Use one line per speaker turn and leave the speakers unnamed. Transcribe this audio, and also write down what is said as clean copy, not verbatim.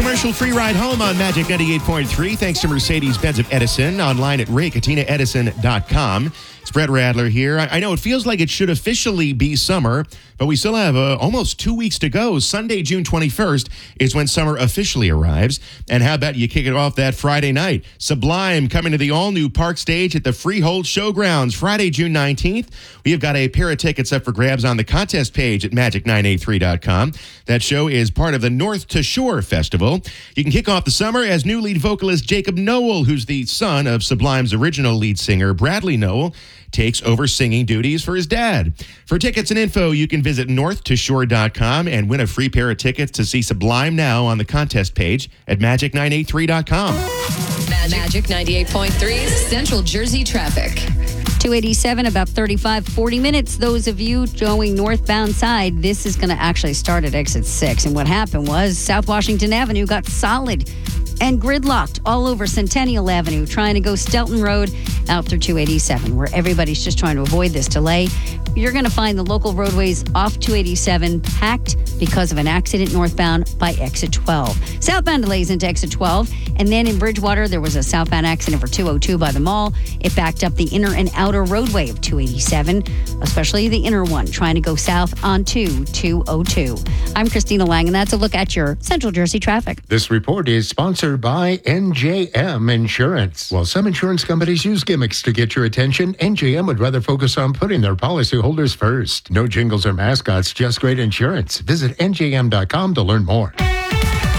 commercial-free ride home on Magic 98.3. Thanks to Mercedes-Benz of Edison. Online at RayCatinaEdison.com. It's Brett Radler here. I know it feels like it should officially be summer, but we still have almost 2 weeks to go. Sunday, June 21st is when summer officially arrives. And how about you kick it off that Friday night? Sublime coming to the all-new Park Stage at the Freehold Showgrounds Friday, June 19th. We have got a pair of tickets up for grabs on the contest page at Magic983.com. That show is part of the North to Shore Festival. You can kick off the summer as new lead vocalist Jacob Noel, who's the son of Sublime's original lead singer Bradley Noel, takes over singing duties for his dad. For tickets and info, you can visit northtoshore.com and win a free pair of tickets to see Sublime now on the contest page at Magic983.com.
Magic 98.3 Central Jersey traffic.
287, about 40 minutes. Those of you going northbound side, this is going to actually start at exit 6. And what happened was South Washington Avenue got solid and gridlocked all over Centennial Avenue, trying to go Stelton Road out through 287, where everybody's just trying to avoid this delay. You're going to find the local roadways off 287 packed because of an accident northbound by exit 12. Southbound delays into exit 12. And then in Bridgewater, there was a southbound accident for 202 by the mall. It backed up the inner and outer roadway of 287, especially the inner one, trying to go south onto 202. I'm Christina Lang, and that's a look at your Central Jersey traffic.
This report is sponsored by NJM Insurance. While some insurance companies use gimmicks to get your attention, NJM would rather focus on putting their policyholders first. No jingles or mascots, just great insurance. Visit NJM.com to learn more.